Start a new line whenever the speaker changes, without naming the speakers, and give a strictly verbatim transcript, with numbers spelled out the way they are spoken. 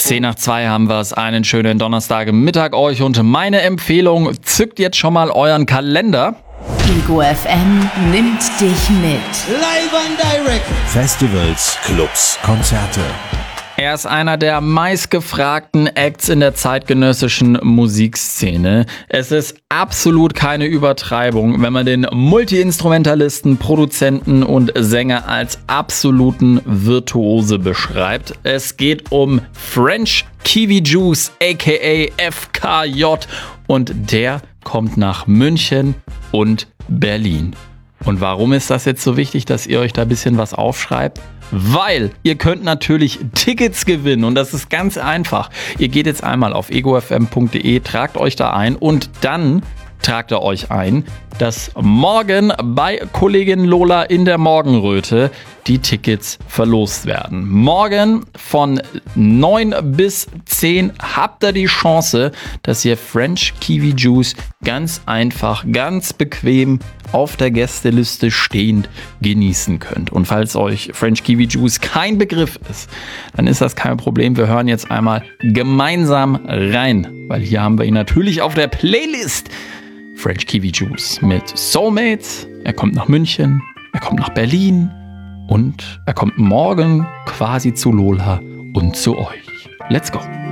zehn nach zwei haben wir es. Einen schönen Donnerstagmittag euch und meine Empfehlung, zückt jetzt schon mal euren Kalender.
Ego F M nimmt dich mit.
Live and direct.
Festivals, Clubs, Konzerte.
Er ist einer der meistgefragten Acts in der zeitgenössischen Musikszene. Es ist absolut keine Übertreibung, wenn man den Multi-Instrumentalisten, Produzenten und Sänger als absoluten Virtuose beschreibt. Es geht um French Kiwi Juice, aka F K J, und der kommt nach München und Berlin. Und warum ist das jetzt so wichtig, dass ihr euch da ein bisschen was aufschreibt? Weil ihr könnt natürlich Tickets gewinnen und das ist ganz einfach. Ihr geht jetzt einmal auf ego f m punkt d e, tragt euch da ein und dann tragt ihr euch ein, dass morgen bei Kollegin Lola in der Morgenröte die Tickets verlost werden. Morgen von neun bis zehn habt ihr die Chance, dass ihr French Kiwi Juice ganz einfach, ganz bequem auf der Gästeliste stehend genießen könnt. Und falls euch French Kiwi Juice kein Begriff ist, dann ist das kein Problem. Wir hören jetzt einmal gemeinsam rein, weil hier haben wir ihn natürlich auf der Playlist. French Kiwi Juice mit Soulmates. Er kommt nach München, er kommt nach Berlin und er kommt morgen quasi zu Lola und zu euch. Let's go!